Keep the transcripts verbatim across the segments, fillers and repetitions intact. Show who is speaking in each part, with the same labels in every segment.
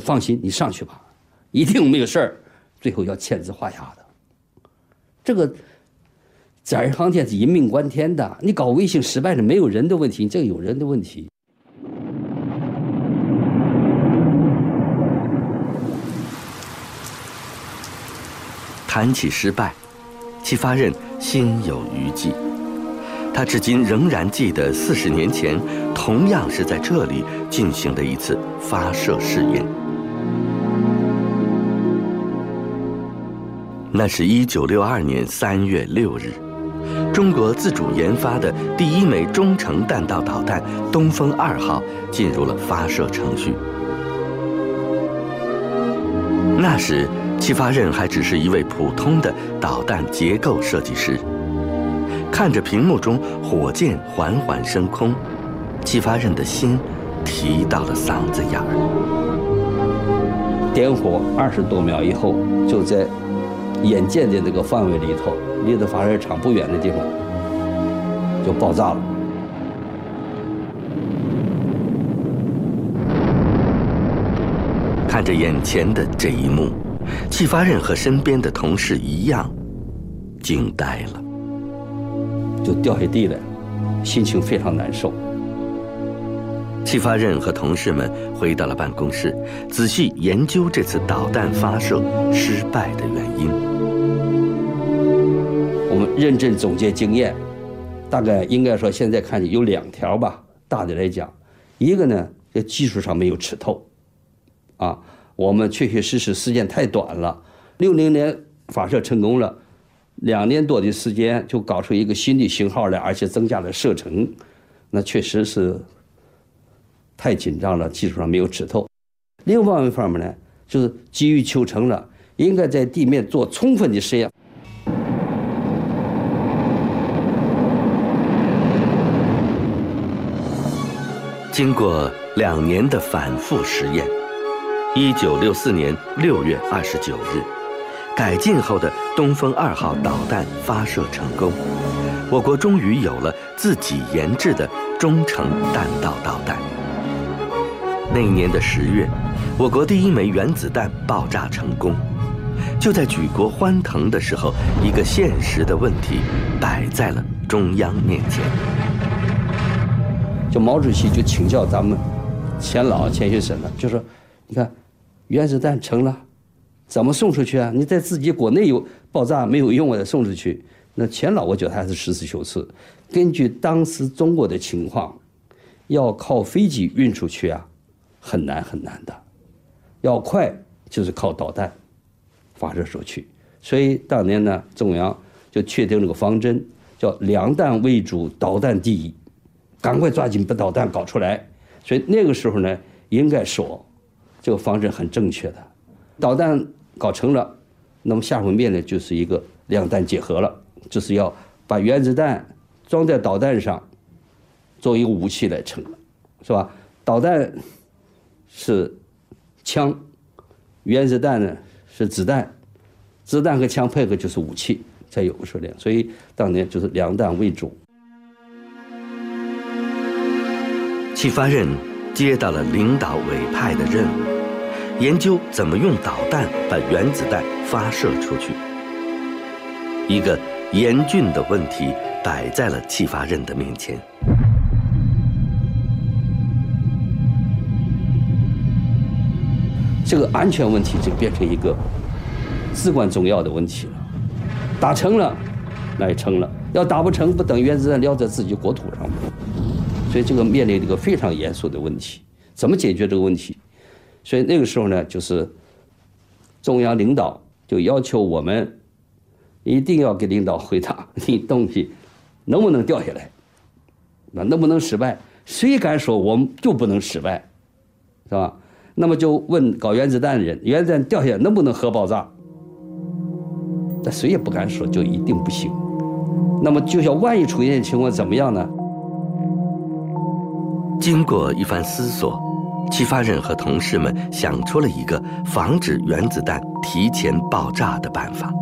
Speaker 1: 放心，你上去吧，一定没有事儿。最后要签字画押的。这个载人航天是一命关天的，你搞卫星失败了，没有人的问题，这个有人的问题。
Speaker 2: 谈起失败，戚发轫心有余悸。他至今仍然记得四十年前同样是在这里进行的一次发射试验。那是一九六二年三月六日，中国自主研发的第一枚中程弹道导弹东风二号进入了发射程序。那时戚发轫还只是一位普通的导弹结构设计师。看着屏幕中火箭缓缓升空，戚发轫的心提到了嗓子眼儿。
Speaker 1: 点火二十多秒以后，就在眼见的这个范围里头，离着发射场不远的地方就爆炸了。
Speaker 2: 看着眼前的这一幕，戚发轫和身边的同事一样，惊呆了。
Speaker 1: 就掉下地来，心情非常难受。
Speaker 2: 戚发轫和同事们回到了办公室，仔细研究这次导弹发射失败的原因。
Speaker 1: 我们认真总结经验，大概应该说现在看有两条吧。大的来讲，一个呢，在技术上没有吃透，啊，我们确确实实时间太短了。六零年发射成功了。两年多的时间就搞出一个新的型号来，而且增加了射程，那确实是太紧张了，技术上没有吃透。另外一方面呢，就是急于求成了，应该在地面做充分的实验。
Speaker 2: 经过两年的反复实验，一九六四年六月二十九日。改进后的东风二号导弹发射成功，我国终于有了自己研制的中程弹道导弹。那一年的十月，我国第一枚原子弹爆炸成功。就在举国欢腾的时候，一个现实的问题摆在了中央面前。
Speaker 1: 就毛主席就请教咱们钱老钱学森了，就说：“你看，原子弹成了。”怎么送出去啊？你在自己国内有爆炸没有用，我再送出去。那钱老我觉得还是实事求是。根据当时中国的情况，要靠飞机运出去啊，很难很难的。要快就是靠导弹发射出去。所以当年呢，中央就确定了个方针，叫两弹为主，导弹第一，赶快抓紧把导弹搞出来。所以那个时候呢，应该说这个方针很正确的。导弹搞成了，那么下回面呢就是一个两弹结合了，就是要把原子弹装在导弹上，作为一个武器来成了，是吧？导弹是枪，原子弹呢是子弹，子弹和枪配合就是武器，才有个数量。所以当年就是两弹为主。
Speaker 2: 戚发轫接到了领导委派的任务。研究怎么用导弹把原子弹发射出去。一个严峻的问题摆在了戚发轫的面前。
Speaker 1: 这个安全问题就变成一个至关重要的问题了。打成了，那也成了；要打不成，不等原子弹撂在自己国土上吗？所以这个面临一个非常严肃的问题，怎么解决这个问题？所以那个时候呢，就是中央领导就要求我们一定要给领导回答，你东西能不能掉下来，那能不能失败？谁敢说我们就不能失败，是吧？那么就问搞原子弹的人，原子弹掉下来能不能核爆炸？但谁也不敢说就一定不行。那么就像万一出现情况怎么样呢？
Speaker 2: 经过一番思索，戚发轫和同事们想出了一个防止原子弹提前爆炸的办法。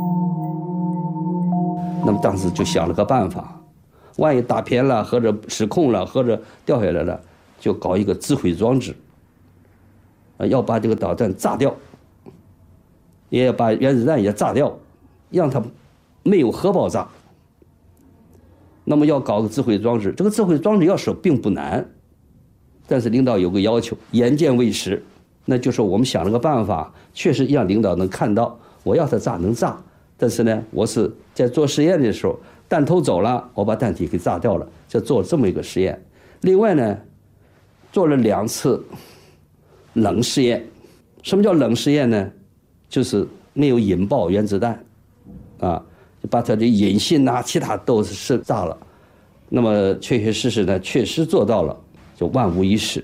Speaker 1: 那么当时就想了个办法，万一打偏了，或者失控了，或者掉下来了，就搞一个自毁装置。 呃，要把这个导弹炸掉，也要把原子弹也炸掉，让它没有核爆炸。那么要搞个自毁装置，这个自毁装置要说并不难，但是领导有个要求，眼见为实，那就是我们想了个办法，确实让领导能看到，我要它炸能炸，但是呢，我是在做实验的时候，弹头走了，我把弹体给炸掉了，就做了这么一个实验。另外呢，做了两次冷试验。什么叫冷试验呢？就是没有引爆原子弹，啊。就把它的引信呐、啊，其他都是炸了，那么确确实实呢，确实做到了，就万无一失。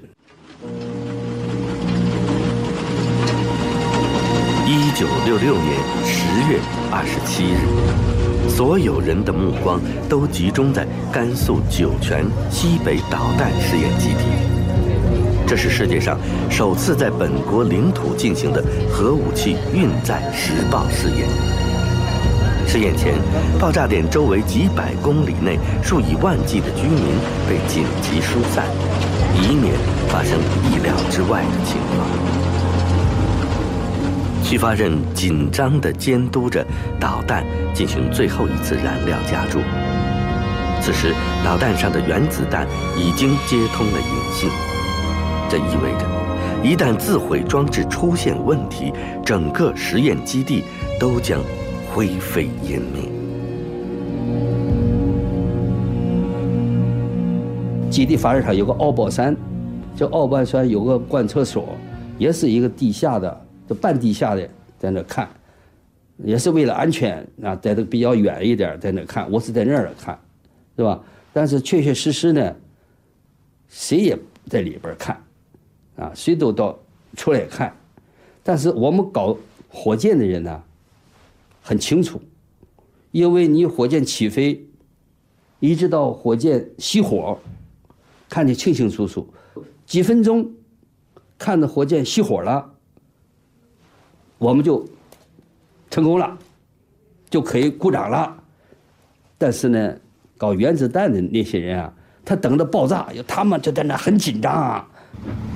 Speaker 2: 一九六六年十月二十七日，所有人的目光都集中在甘肃酒泉西北导弹试验基地。这是世界上首次在本国领土进行的核武器运载实爆试验。试验前，爆炸点周围几百公里内数以万计的居民被紧急疏散，以免发生意料之外的情况。徐发任紧张地监督着导弹进行最后一次燃料加注。此时，导弹上的原子弹已经接通了引信，这意味着，一旦自毁装置出现问题，整个实验基地都将灰飞烟灭。
Speaker 1: 基地发射场有个奥宝山，这奥宝山有个观测所，也是一个地下的，就半地下的，在那看，也是为了安全啊，在这比较远一点，在那看。我是在那儿看，是吧？但是确确实实呢，谁也在里边看，啊，谁都到出来看。但是我们搞火箭的人呢，很清楚，因为你火箭起飞，一直到火箭熄火，看得清清楚楚，几分钟看着火箭熄火了，我们就成功了，就可以鼓掌了。但是呢，搞原子弹的那些人啊，他等着爆炸，他们就在那很紧张啊。